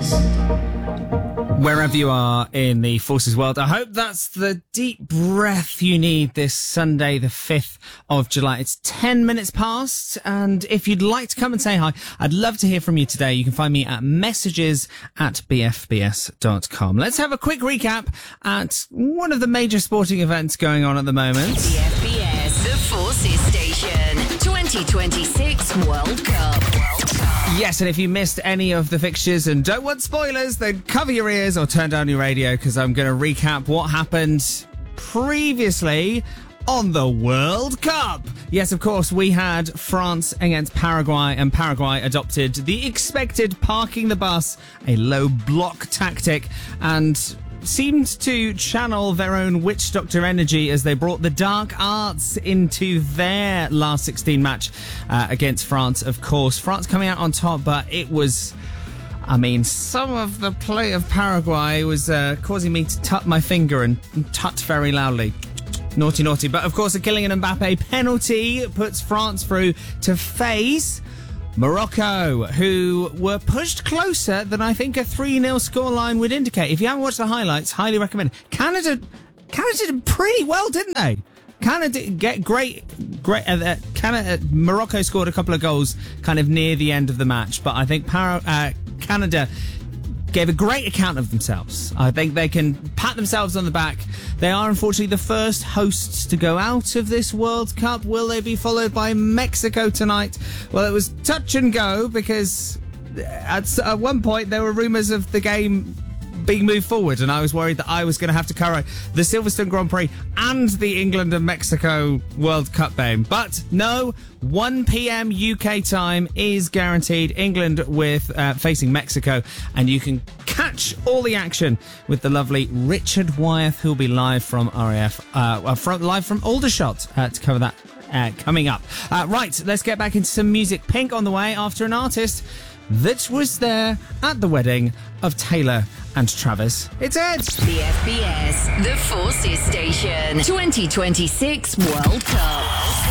Wherever you are in the Forces world, I hope that's the deep breath you need this Sunday, the 5th of July. It's 10 minutes past, and if you'd like to come and say hi, I'd love to hear from you today. You can find me at messages@bfbs.com. Let's have a quick recap at one of the major sporting events going on at the moment. BFBS, the Forces Station, 2026 World Cup. Yes, and if you missed any of the fixtures and don't want spoilers, then cover your ears or turn down your radio, because I'm going to recap what happened previously on the World Cup. Yes, of course, we had France against Paraguay, and Paraguay adopted the expected parking the bus, a low block tactic, and seemed to channel their own witch doctor energy as they brought the dark arts into their last 16 match against France. Of course, France coming out on top, but it was, I mean, some of the play of Paraguay was causing me to tut my finger and tut very loudly. Naughty, naughty. But of course, a Kylian Mbappe penalty puts France through to face Morocco, who were pushed closer than I think a 3-0 scoreline would indicate. If you haven't watched the highlights, highly recommend it. Canada did pretty well, didn't they? Canada get great. Morocco scored a couple of goals kind of near the end of the match, but I think Canada gave a great account of themselves. I think they can pat themselves on the back. They are unfortunately the first hosts to go out of this World Cup. Will they be followed by Mexico tonight? Well, it was touch and go, because at one point there were rumours of the game being moved forward, and I was worried that I was going to have to cover the Silverstone Grand Prix and the England and Mexico World Cup game. But no, 1 p.m. UK time is guaranteed. England with facing Mexico, and you can catch all the action with the lovely Richard Wyeth, who'll be live from RAF, live from Aldershot to cover that coming up. Right, let's get back into some music. Pink on the way after an artist that was there at the wedding of Taylor and Travis. It's Ed. BFBS, the Forces Station, 2026 World Cup.